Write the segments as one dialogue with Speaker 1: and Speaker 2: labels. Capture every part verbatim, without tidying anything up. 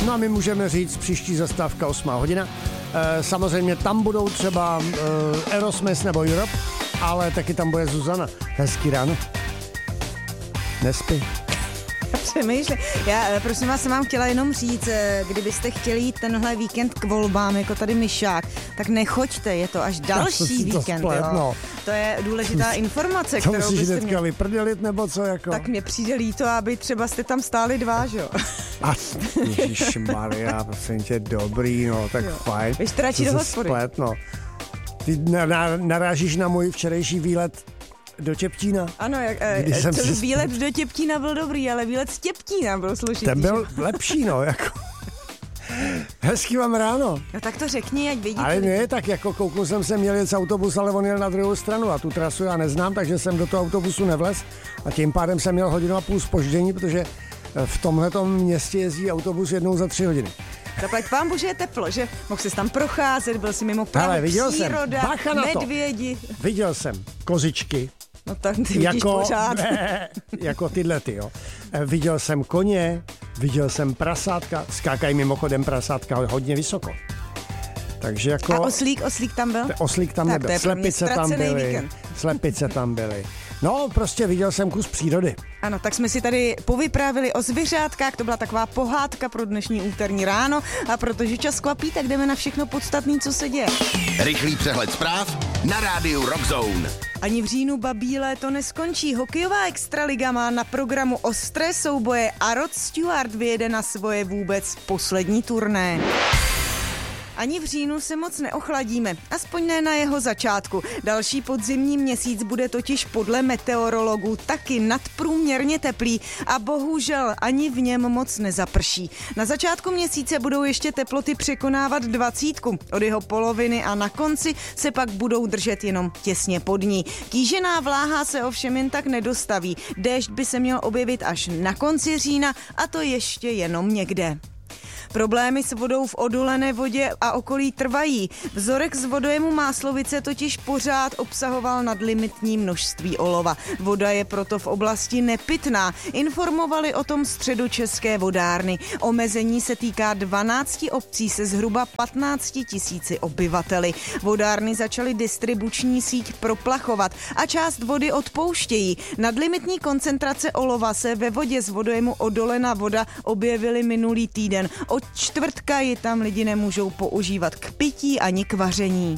Speaker 1: No a my můžeme říct příští zastávka osmá hodina. E, samozřejmě tam budou třeba e, Aerosmith nebo Europe, ale taky tam bude Zuzana. Hezký ráno. Nespí.
Speaker 2: Přemýšlím. Já prosím vás jsem vám chtěla jenom říct, kdybyste chtěli jít tenhle víkend k volbám, jako tady Myšák, tak nechoďte, je to až další
Speaker 1: to
Speaker 2: víkend.
Speaker 1: splet,
Speaker 2: jo.
Speaker 1: No.
Speaker 2: To je důležitá informace,
Speaker 1: to
Speaker 2: kterou
Speaker 1: musíš
Speaker 2: byste
Speaker 1: mě... vyprdělit nebo co jako?
Speaker 2: Tak mě přijde líto, aby třeba jste tam stáli dva, že jo?
Speaker 1: A ježišmarja, prosím tě, dobrý, no, tak jo. Fajn.
Speaker 2: Běžte radši do hospody.
Speaker 1: Splet, no. Ty na, na, narážíš na můj včerejší výlet do Těptína.
Speaker 2: Ano, jak, e, co, si... výlet do Těptína byl dobrý, ale výlet z Těptína byl složitý.
Speaker 1: Ten byl lepší, no, jako. Hezký vám ráno.
Speaker 2: No tak to řekni, ať vidíte.
Speaker 1: Ale ne, tak jako kouknul jsem se, měl jet autobus, ale on jel na druhou stranu a tu trasu já neznám, takže jsem do toho autobusu nevlez a tím pádem jsem měl hodinu a půl zpoždění, protože v tomhletom městě jezdí autobus jednou za tři hodiny.
Speaker 2: Zaplať pán bože, je teplo, že? Mohl jsi tam procházet, byl jsi mimo Prahu,
Speaker 1: ale viděl
Speaker 2: příroda,
Speaker 1: jsem. Bacha na to.
Speaker 2: medvědi.
Speaker 1: Viděl jsem kozičky.
Speaker 2: No tak ty vidíš
Speaker 1: jako,
Speaker 2: pořád.
Speaker 1: Ne, jako tyhle ty, jo. Viděl jsem koně, viděl jsem prasátka, skákají mimochodem prasátka hodně vysoko. Takže jako...
Speaker 2: A oslík, oslík tam byl?
Speaker 1: Oslík tam
Speaker 2: tak,
Speaker 1: nebyl, slepice tam byly,
Speaker 2: víkend.
Speaker 1: slepice tam byly. No, prostě viděl jsem kus přírody.
Speaker 2: Ano, tak jsme si tady povyprávili o zvířátkách, to byla taková pohádka pro dnešní úterní ráno a protože čas kvapí, tak jdeme na všechno podstatné, co se děje.
Speaker 3: Rychlý přehled zpráv na rádiu Rock Zone.
Speaker 2: Ani v říjnu babí léto neskončí. Hokejová extraliga má na programu ostré souboje a Rod Stewart vyjede na svoje vůbec poslední turné. Ani v říjnu se moc neochladíme, aspoň ne na jeho začátku. Další podzimní měsíc bude totiž podle meteorologů taky nadprůměrně teplý a bohužel ani v něm moc nezaprší. Na začátku měsíce budou ještě teploty překonávat dvacítku, od jeho poloviny a na konci se pak budou držet jenom těsně pod ní. Kýžená vláha se ovšem jen tak nedostaví. Déšť by se měl objevit až na konci října a to ještě jenom někde. Problémy s vodou v Odolené vodě a okolí trvají. Vzorek z vodojemu Máslovice totiž pořád obsahoval nadlimitní množství olova. Voda je proto v oblasti nepitná. Informovali o tom středočeské vodárny. Omezení se týká dvanácti obcí se zhruba patnácti tisíci obyvateli. Vodárny začaly distribuční síť proplachovat a část vody odpouštějí. Nadlimitní koncentrace olova se ve vodě z vodojemu Odolená voda objevily minulý týden. Od čtvrtka ji tam lidi nemůžou používat k pití ani k vaření.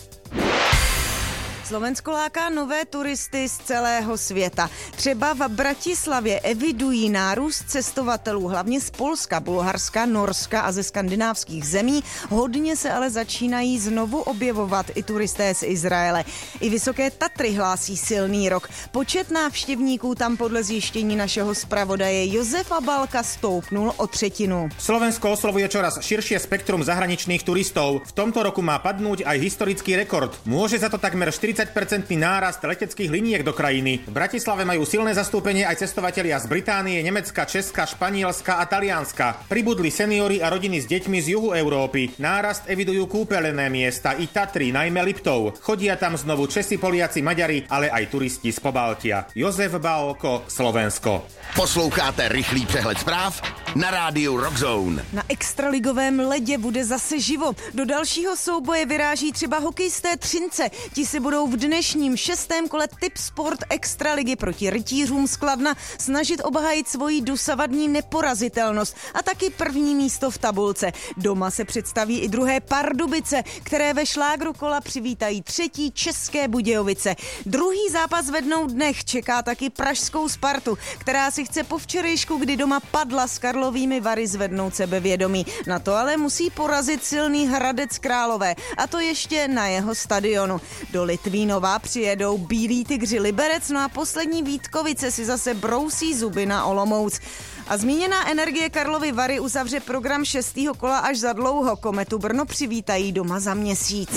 Speaker 2: Slovensko láká nové turisty z celého světa. Třeba v Bratislavě evidují nárůst cestovatelů, hlavně z Polska, Bulharska, Norska a ze skandinávských zemí. Hodně se ale začínají znovu objevovat i turisté z Izraele. I Vysoké Tatry hlásí silný rok. Počet návštěvníků tam podle zjištění našeho zpravodaje Josefa Balka stoupnul o třetinu.
Speaker 4: Slovensko oslovuje čoraz širšie spektrum zahraničných turistov. V tomto roku má padnúť aj historický rekord. Môže za to takmer štyridsať percent nárast leteckých liniek do krajiny. V Bratislave majú silné zastúpenie aj cestovatelia z Británie, Nemecka, Česka, Španielska a Talianska. Pribudli seniori a rodiny s deťmi z juhu Európy. Nárast evidujú kúpeľné miesta i Tatry, najmä Liptov. Chodia tam znovu Česi, Poliaci, Maďari, ale aj turisti z Pobaltia. Jozef Bálko, Slovensko.
Speaker 3: Posloucháte rychlý přehled zpráv na rádiu Rock Zone.
Speaker 2: Na extraligovém ledě bude zase živo. Do dalšího souboje vyráží třeba hokejisté Třince. Ti se budou v dnešním šestém kole Tip Sport extraligy proti rytířům z Kladna snažit obhájit svoji dosavadní neporazitelnost a taky první místo v tabulce. Doma se představí i druhé Pardubice, které ve šlágru kola přivítají třetí České Budějovice. Druhý zápas ve dnou dnech čeká taky pražskou Spartu, která si chce po včerejšku, kdy doma padla s Karlovými Vary, zvednout sebevědomí. Na to ale musí porazit silný Hradec Králové, a to ještě na jeho stadionu. Do Litvínova přijedou Bílí tygři Liberec, no a poslední Vítkovice si zase brousí zuby na Olomouc. A zmíněná Energie Karlovy Vary uzavře program šestého kola až za dlouho. Kometu Brno přivítají doma za měsíc.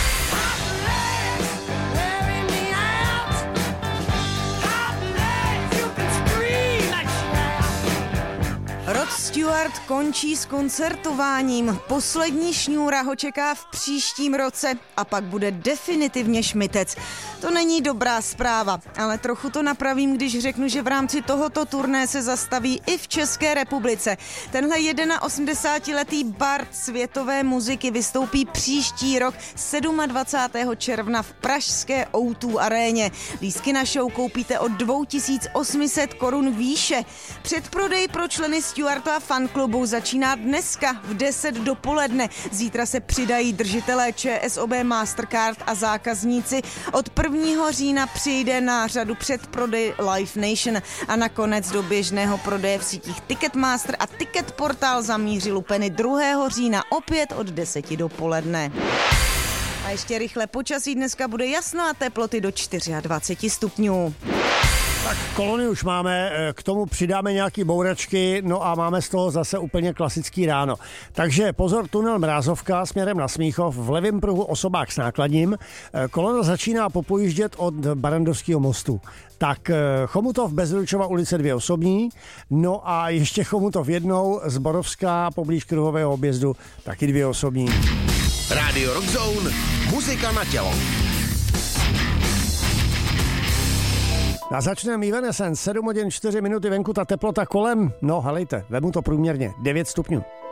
Speaker 2: Rod Stewart končí s koncertováním. Poslední šňůra ho čeká v příštím roce a pak bude definitivně šmitec. To není dobrá zpráva, ale trochu to napravím, když řeknu, že v rámci tohoto turné se zastaví i v České republice. Tenhle osmdesátiletý bard světové muziky vystoupí příští rok dvacátého sedmého června v pražské ó dva aréně. Lístky na show koupíte od dva tisíce osm set korun výše. Předprodej pro členy Stuartova fanklubu začíná dneska v deset dopoledne. Zítra se přidají držitelé ČSOB Mastercard a zákazníci. Od prvního října přijde na řadu předprodej Live Nation a nakonec do běžného prodeje v sítích Ticketmaster a Ticketportal zamíří lupeny druhého října opět od deseti dopoledne. A ještě rychle počasí, dneska bude jasno a teploty do dvacet čtyři stupňů.
Speaker 1: Tak kolony už máme, k tomu přidáme nějaký bouračky, no a máme z toho zase úplně klasický ráno. Takže pozor, tunel Mrázovka směrem na Smíchov, v levém pruhu osobák s nákladním. Kolona začíná popojíždět od Barandovského mostu. Tak Chomutov, Bezručova ulice dvě osobní, no a ještě Chomutov jednou, Zborovská poblíž kruhového objezdu, taky dvě osobní.
Speaker 3: Radio Rock Zone, muzika na tělo.
Speaker 1: A začneme Evanescence, sedm hodin čtyři minuty venku, ta teplota kolem, no halejte, vemu to průměrně, devět stupňů.